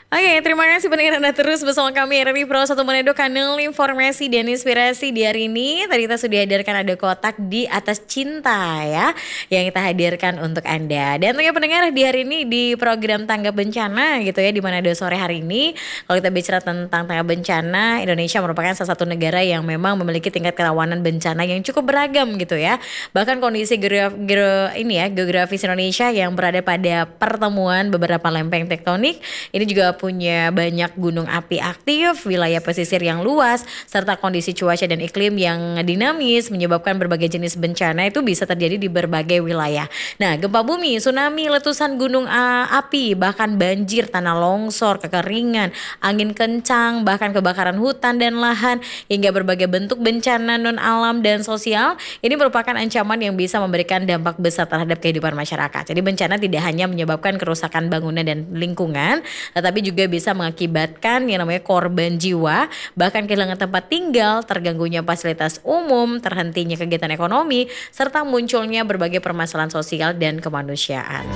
Oke, terima kasih pendengar Anda terus bersama kami RRI Pro 1 Manado, kanal informasi dan inspirasi di hari ini. Tadi kita sudah hadirkan ada kotak di atas cinta ya, yang kita hadirkan untuk Anda. Dan tentunya pendengar di hari ini di program Tanggap Bencana gitu ya, di Manado sore hari ini. Kalau kita bicara tentang tanggap bencana, Indonesia merupakan salah satu negara yang memang memiliki tingkat kerawanan bencana yang cukup beragam gitu ya. Bahkan kondisi geografis Indonesia yang berada pada pertemuan beberapa lempeng tektonik ini juga punya banyak gunung api aktif, wilayah pesisir yang luas, serta kondisi cuaca dan iklim yang dinamis menyebabkan berbagai jenis bencana itu bisa terjadi di berbagai wilayah. Nah, gempa bumi, tsunami, letusan gunung api, bahkan banjir, tanah longsor, kekeringan, angin kencang, bahkan kebakaran hutan dan lahan, hingga berbagai bentuk bencana non alam dan sosial, ini merupakan ancaman yang bisa memberikan dampak besar terhadap kehidupan masyarakat. Jadi bencana tidak hanya menyebabkan kerusakan bangunan dan lingkungan, tetapi juga bisa mengakibatkan yang namanya korban jiwa, bahkan kehilangan tempat tinggal, terganggunya fasilitas umum, terhentinya kegiatan ekonomi, serta munculnya berbagai permasalahan sosial dan kemanusiaan.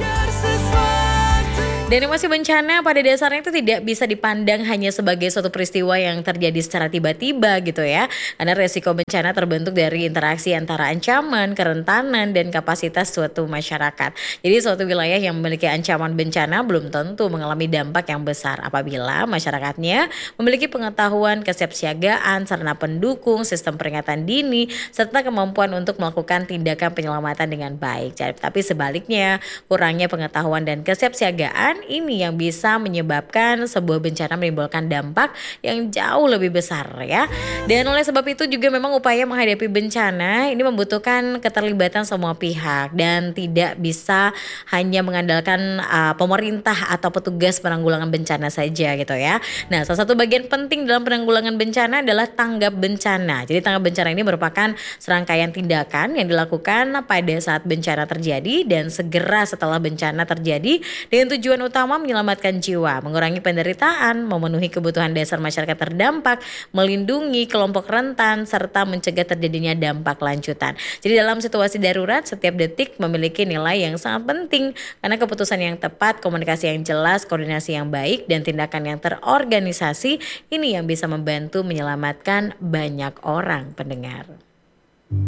Dan emosi bencana pada dasarnya itu tidak bisa dipandang hanya sebagai suatu peristiwa yang terjadi secara tiba-tiba gitu ya. Karena resiko bencana terbentuk dari interaksi antara ancaman, kerentanan, dan kapasitas suatu masyarakat. Jadi suatu wilayah yang memiliki ancaman bencana belum tentu mengalami dampak yang besar apabila masyarakatnya memiliki pengetahuan, kesiapsiagaan, sarana pendukung, sistem peringatan dini, serta kemampuan untuk melakukan tindakan penyelamatan dengan baik. Tapi sebaliknya, kurangnya pengetahuan dan kesiapsiagaan ini yang bisa menyebabkan sebuah bencana menimbulkan dampak yang jauh lebih besar ya. Dan oleh sebab itu juga memang upaya menghadapi bencana ini membutuhkan keterlibatan semua pihak dan tidak bisa hanya mengandalkan pemerintah atau petugas penanggulangan bencana saja gitu ya. Nah, salah satu bagian penting dalam penanggulangan bencana adalah tanggap bencana. Jadi tanggap bencana ini merupakan serangkaian tindakan yang dilakukan pada saat bencana terjadi dan segera setelah bencana terjadi dengan tujuan utama menyelamatkan jiwa, mengurangi penderitaan, memenuhi kebutuhan dasar masyarakat terdampak, melindungi kelompok rentan, serta mencegah terjadinya dampak lanjutan. Jadi dalam situasi darurat, setiap detik memiliki nilai yang sangat penting karena keputusan yang tepat, komunikasi yang jelas, koordinasi yang baik, dan tindakan yang terorganisasi ini yang bisa membantu menyelamatkan banyak orang pendengar.